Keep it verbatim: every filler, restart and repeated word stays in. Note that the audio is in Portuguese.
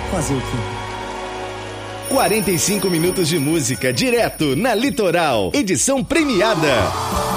Fazer o quê? quarenta e cinco minutos de música direto na Litoral. Edição premiada.